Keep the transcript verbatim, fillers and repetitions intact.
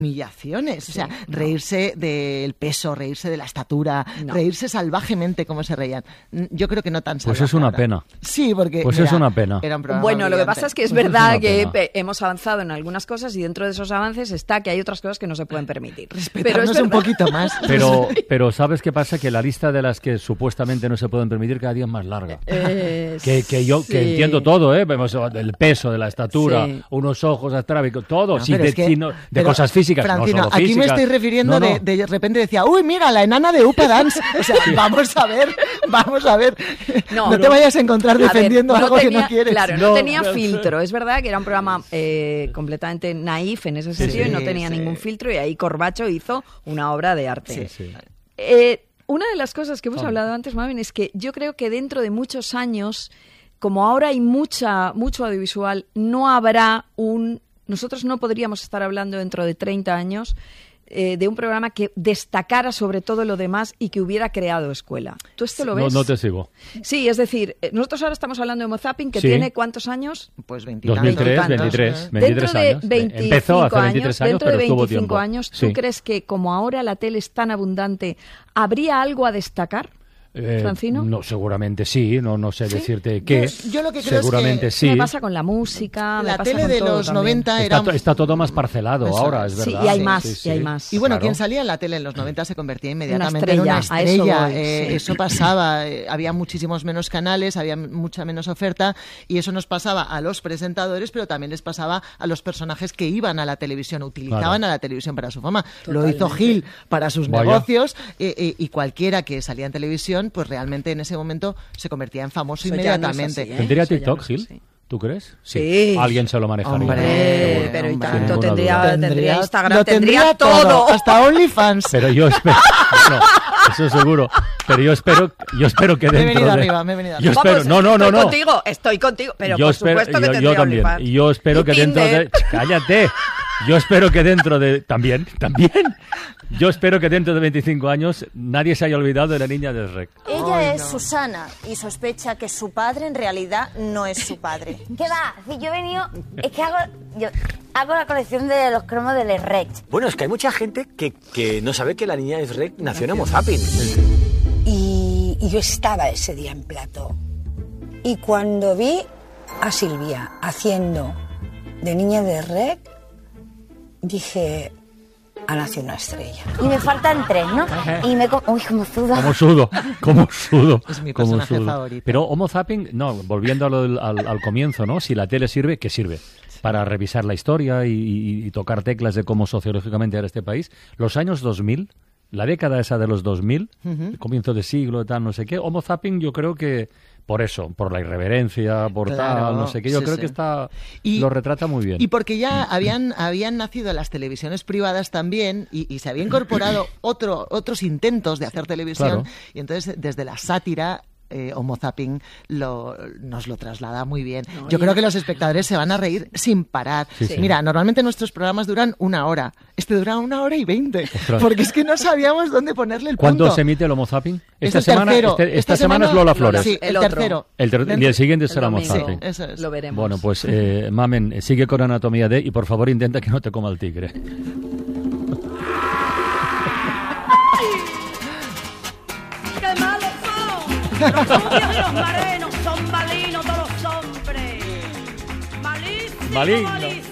humillaciones, o sea, Sí, no. reírse del peso, reírse de la estatura, No. reírse salvajemente como se reían. Yo creo que no tan salvaje. Pues es una ahora. pena. Sí, porque Pues mira, es una pena. era un programa Bueno, lo que brillante. pasa es que es Pues es verdad una que pena. pe- hemos avanzado en algunas cosas y dentro de esos avances está que hay otras cosas que no se pueden permitir. Respetarnos es un verdad. poquito más. Pero, pero ¿sabes qué pasa? Que la lista de las que supuestamente no se pueden permitir cada día es más larga. Eh, Que, que yo sí. que entiendo todo, ¿eh? Vemos el peso, de la estatura, Sí. unos ojos astrábicos, todo, No, sí, pero de, es que- sí, no- de pero, cosas físicas, Francino, no solo aquí físicas. me estoy refiriendo No, no. De, de repente decía, uy, mira, la enana de Upa Dance. O sea, vamos a ver, vamos a ver. No, No, te no. vayas a encontrar A ver, defendiendo no algo tenía- que no quieres. Claro, no, No, tenía no, filtro. Es verdad que era un programa eh, completamente naif en ese sentido sí, y no tenía sí. ningún filtro y ahí Corbacho hizo una obra de arte. Sí, Sí. Eh, una de las cosas que hemos Hombre. hablado antes, Mavin, es que yo creo que dentro de muchos años, como ahora hay mucha mucho audiovisual, no habrá un... Nosotros no podríamos estar hablando dentro de treinta años eh, de un programa que destacara sobre todo lo demás y que hubiera creado escuela. ¿Tú esto lo No, ves? no te sigo. Sí, es decir, eh, nosotros ahora estamos hablando de Homo Zapping, que Sí. tiene ¿cuántos años? Pues dos mil tres, veintitantos, veintitrés, ¿eh? veintitrés dentro de años. veinticinco Empezó hace veintitrés años, dentro pero de estuvo veinticinco tiempo. años, ¿tú Sí. crees que como ahora la tele es tan abundante, habría algo a destacar? Eh, ¿Francino? No, seguramente sí, no, no sé decirte qué. Yo- yo lo que creo es seguramente que sí. Me pasa con la música, me La pasa tele con de todo los también. noventa Está, era... to- está todo más parcelado Eso ahora, es. es Sí, verdad. y hay Sí, más, sí, y sí. hay más. Y bueno, Claro. quien salía en la tele en los noventa se convertía inmediatamente estrella, en una a eso estrella. voy, eh, sí. Eso pasaba, eh, había muchísimos menos canales, había mucha menos oferta y eso nos pasaba a los presentadores, pero también les pasaba a los personajes que iban a la televisión, utilizaban Claro. a la televisión para su fama. Lo Totalmente. hizo Gil para sus Vaya. negocios eh, eh, y cualquiera que salía en televisión, pues realmente en ese momento se convertía en famoso Eso ya no es inmediatamente. así, ¿eh? ¿Tendría Eso ya TikTok, no es Gil? así. ¿Tú crees? Sí. Alguien se lo manejaría. Hombre, Eh, Hombre, pero y hombre. tanto, Sin ninguna tendría, duda. tendría Instagram, lo tendría, todo. hasta OnlyFans. Pero yo espero... no, eso seguro. Pero yo espero, yo espero que Me he dentro venido de... arriba, me he venido Yo arriba. espero... Vamos, No, no, no, estoy no. contigo, estoy contigo, pero yo por espero, supuesto que yo, tendría yo también. OnlyFans. Y yo espero Y que dentro de... Tinder. Cállate. Yo espero que dentro de... También, también. Yo espero que dentro de veinticinco años nadie se haya olvidado de la niña del R E C. Ella Ay, es no. Susana y sospecha que su padre en realidad no es su padre. ¿Qué va? Si yo he venido, es que hago, yo hago la colección de los cromos del R E C. Bueno, es que hay mucha gente que, que no sabe que la niña de R E C nació en Homo Zapping. Y, y yo estaba ese día en plató. Y cuando vi a Silvia haciendo de niña de R E C, dije, ha nacido una estrella. Y me faltan tres, ¿no? Y me... co- Uy, como sudo. Como sudo, como sudo. Es mi como personaje sudo. favorito. Pero Homo Zapping, no, volviendo a lo del- al, al comienzo, ¿no? Si la tele sirve, ¿qué sirve? Para revisar la historia y, y- y tocar teclas de cómo sociológicamente era este país. Los años dos mil, la década esa de los dos mil, el comienzo de siglo, tal, no sé qué, Homo Zapping yo creo que por eso, por la irreverencia, por Claro, tal, no sé qué, yo sí, creo sí. que está Y- lo retrata muy bien. Y porque ya habían, habían nacido las televisiones privadas también y, y se había incorporado otro, otros intentos de hacer televisión Claro. y entonces desde la sátira eh, Homo Zapping lo, nos lo traslada muy bien. Yo creo que los espectadores se van a reír sin parar. Sí, sí. Mira, normalmente nuestros programas duran una hora. Este dura una hora y veinte. Ostras. Porque es que no sabíamos dónde ponerle el ¿Cuándo punto. se emite el Homo Zapping? Es Esta el semana, tercero. este- esta, Esta semana es semana- Lola Flores. Sí, El el, otro. tercero. El ter- y el siguiente será Homo domingo. Zapping. Eso es. Lo veremos. Bueno, pues, eh, Mamen, eh, sigue con Anatomía D y por favor intenta que no te coma el tigre. ¡Qué malos son! Los rubios y los morenos son malinos todos los hombres. Malísimo, Maligno. malísimo.